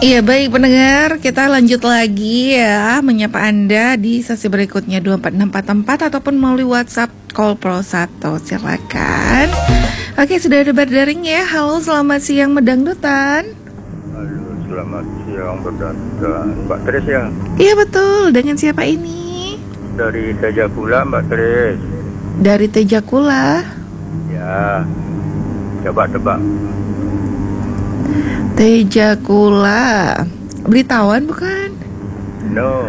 Iya baik pendengar, kita lanjut lagi ya menyapa Anda di sesi berikutnya 24644 ataupun melalui WhatsApp Call Pro 1. Silakan. Oke, sudah ada berdaring ya. Halo, selamat siang Medangdutan. Halo, selamat siang Medangdutan. Mbak Tris ya? Iya betul, dengan siapa ini? Dari Tejakula Mbak Tris. Dari Tejakula. Ya, coba tebak. Tejakula, Belitawan bukan? No.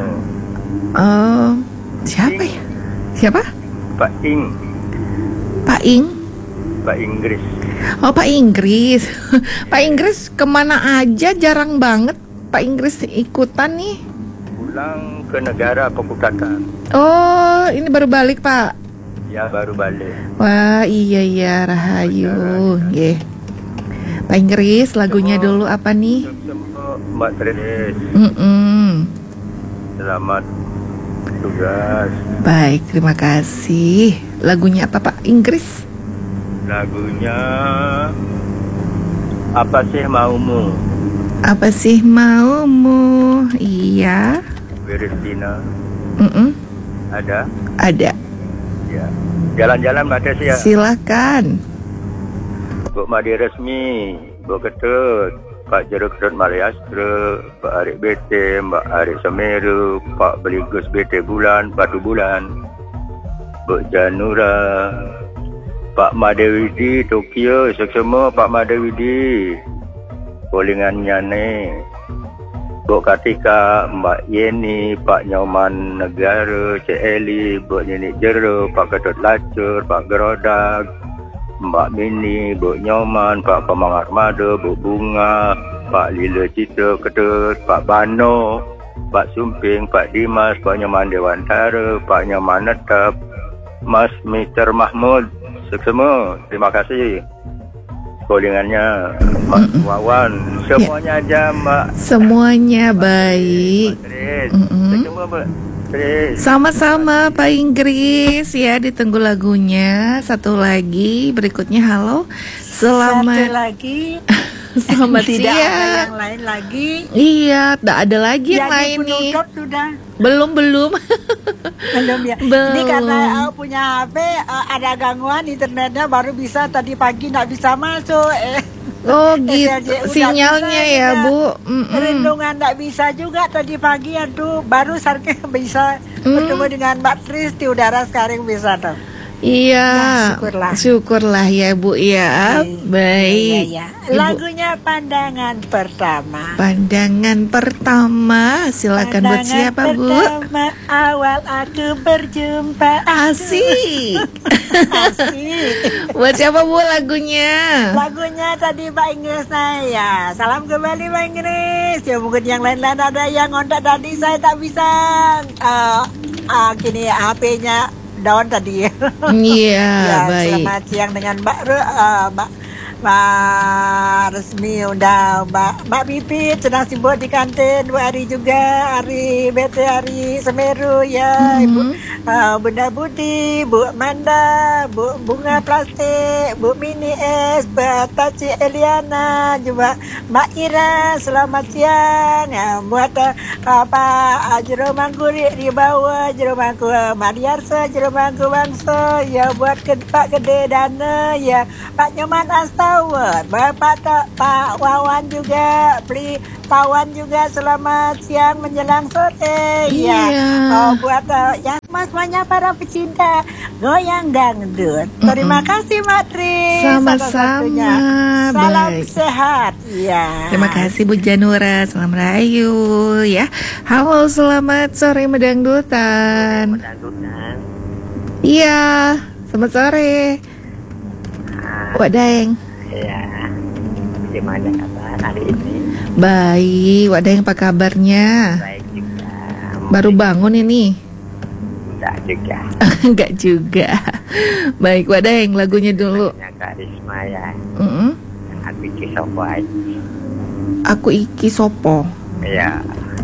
Siapa ya? Siapa? Pak Ing. Pak Ing? Pak Inggris. Oh Pak Inggris. Pak Inggris kemana aja, jarang banget Pak Inggris ikutan nih. Pulang ke negara pembukaan. Oh ini baru balik Pak? Ya baru balik. Wah iya Rahayu. Yeah. Pak Inggris, lagunya dulu apa nih? Mbak Tris. Selamat tugas. Baik, terima kasih. Lagunya apa Pak Inggris? Lagunya Apa Sih Maumu? Apa Sih Maumu? Iya. Berestina. Ada? Ada. Ya. Jalan-jalan Mbak Tris ya. Silakan. Buk Madi Resmi, Buk Ketut, Pak Jeruk Ketut Malayastra, Pak Arik BT, Mbak Arik Semeru, Pak Beligus BT Bulan, Batu Bulan, Buk Janura, Pak Madewidi Tokyo, semua Pak Madewidi, Polingan Nyane, Buk Katika, Mbak Yeni, Pak Nyoman Negara, Cik Eli, Buk Nyenik Jero, Pak Ketut Lacur, Pak Gerodak, Mbak Mini, Bu Nyoman, Pak Pemang Armada, Bu Bunga, Pak Lila Citra Ketut, Pak Bano, Pak Sumping, Pak Dimas, Pak Nyoman Dewantara, Pak Nyoman Netap, Mas Mr. Mahmud, semua, terima kasih. Callingannya, Mas Wawan, semuanya aja Mbak. Semuanya baik. Semua Mbak. Sama-sama Pak Inggris ya, ditunggu lagunya. Satu lagi berikutnya. Halo, selamat. Satu lagi. Selamat Tidak siang. ada yang lain lagi. Iya, tidak ada lagi yang Jadi lain nih. sudah. Belum. Belum ya. Belum. Ini karena punya HP ada gangguan internetnya, baru bisa tadi pagi nggak bisa masuk. Oh gitu, sinyalnya ya Bu. Perlindungan nggak bisa juga tadi pagi, aduh baru saatnya bisa bertemu dengan Mbak Tris di udara, sekarang bisa tuh. Iya, ya, syukurlah ya Bu ya. Baik. Iya. Lagunya Pandangan Pertama. Pandangan pertama, silakan buat siapa Bu? Pertama awal aku berjumpa. Asik. Asik. Buat siapa Bu lagunya? Lagunya tadi Pak Inggris saya. Salam kembali Pak Inggris. Ya mungkin yang lain-lain ada yang ngontak tadi, saya tak bisa. Gini HP-nya down tadi. Iya, ya, baik. Selamat siang dengan Mbak Resmi, udah Mbak Pipit sedang sibuk di kantin. Bu Ari juga, Ari BT, Ari Semeru ya, Ibu Bunda Budi, Bu Manda, Bu Bunga Plastik, Bu Mini S, Bu Taci Eliana, juga Mbak Ira. Selamat siang ya, buat Pak Jero Mangkuri di bawah, Jero Mangku Mariarsa, Jero Mangku Bangsa ya, buat Pak Gede Dana ya, Pak Nyoman Astawat, Pak Wawan juga, beli Tawan juga. Selamat siang menjelang sore ya. Buat ya semuanya para pecinta goyang dangdut. Terima kasih Mbak Tris. Sama-sama. Salam baik. sehat ya. Terima kasih Bu Janura. Selamat rayu ya. Halo, selamat sore Medangdutan. Iya, selamat sore. Wak Daeng. Ya, gimana kabar hari ini? Baik, Wak Daeng apa kabarnya? Baik juga. Baru bangun ini? Enggak juga. Enggak juga. Baik, Wak Daeng lagunya dulu. Karisma ya. Yang aku iki sopo aja. Aku iki sopo. Iya.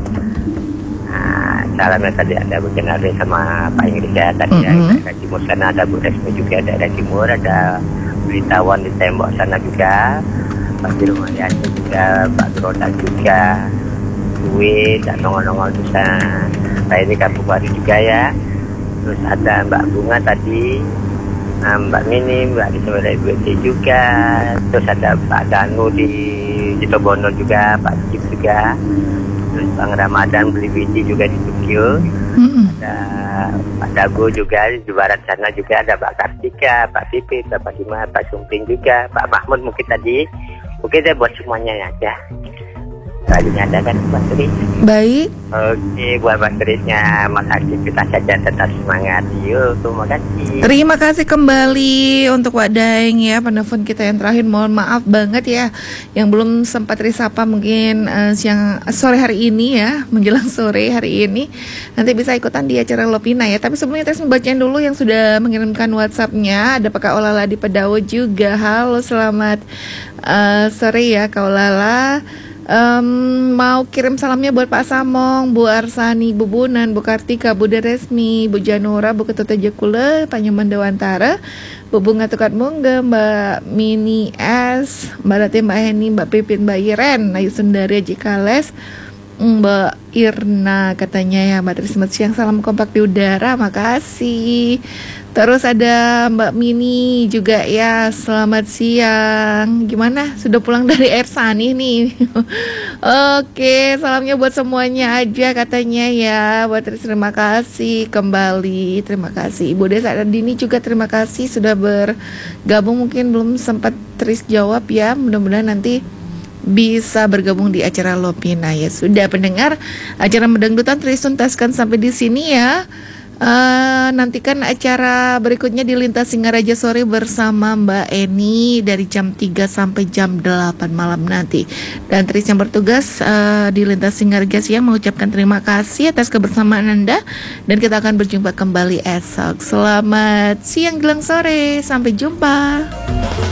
Salamnya tadi ada Bu Jenari sama Pak Inggris ya. Tadi ada Timur sana, ada Bu Resmi juga, ada Timur, ada Belitawan di tembok sana juga. Pak Jero Mariasto juga, Pak Roda juga, Duit dan nongol-nongol bisa. Nah ini Kampung Baru juga ya. Terus ada Mbak Bunga tadi, Mbak Mini, Mbak Ismail BT juga. Terus ada Pak Danu di Jitobono juga, Pak Cip juga. Terus Bang Ramadan beli biji juga di Tokyo. Ada Pak Dago juga di barat sana juga, ada Pak Kartika, Pak Pipit, Pak Sima, Pak Sumping juga, Pak Mahmud mungkin tadi. Mungkin saya buat semuanya aja. Tadinya ada kan Mbak Tri. Baik. Oke, buat Mbak Trinya, makasih, kita saja tetap semangat. Yuk, terima kasih. Terima kasih kembali untuk Wak Daeng ya, penelpon kita yang terakhir. Mohon maaf banget ya yang belum sempat disapa mungkin sore hari ini ya, menjelang sore hari ini. Nanti bisa ikutan di acara Lopina ya. Tapi sebelumnya saya bacain dulu yang sudah mengirimkan WhatsApp-nya. Ada Pak Olala di Pedawo juga. Halo, selamat sore ya Kak Olala. Mau kirim salamnya buat Pak Samong, Bu Arsani, Bu Bunan, Bu Kartika, Bu Deresmi, Bu Janura, Bu Ketut Jakule, Pak Nyoman Dewantara, Bu Bunga Tukat Mungge, Mbak Mini S, Mbak Lati, Mbak Heni, Mbak Pipin, Mbak Iren, Ayu Sundari, Jikales, Mbak Irna katanya ya. Mbak Tri, selamat siang, salam kompak di udara, makasih. Terus ada Mbak Mini juga ya, selamat siang. Gimana? Sudah pulang dari Air Sani nih? Oke, salamnya buat semuanya aja katanya ya. Buat terima kasih kembali. Terima kasih Ibu Desa Dini juga, terima kasih sudah bergabung. Mungkin belum sempat Tris jawab ya. Mudah-mudahan nanti bisa bergabung di acara Lopina ya. Sudah pendengar acara Medangdutan Tris tuntaskan sampai di sini ya. Nantikan acara berikutnya di Lintas Singaraja sore bersama Mbak Eni dari jam 3 sampai jam 8 malam nanti. Dan Tris yang bertugas di Lintas Singaraja siang mengucapkan terima kasih atas kebersamaan Anda, dan kita akan berjumpa kembali esok. Selamat siang jelang sore, sampai jumpa.